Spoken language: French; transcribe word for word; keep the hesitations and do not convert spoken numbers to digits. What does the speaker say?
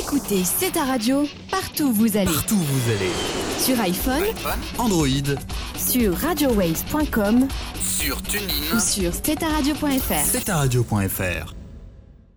Écoutez C'est ta radio, partout où vous allez. Partout où vous allez. Sur iPhone, iPhone, Android, sur radio waves point com, sur TuneIn ou sur c'est ta radio point f r. c'est ta radio point f r.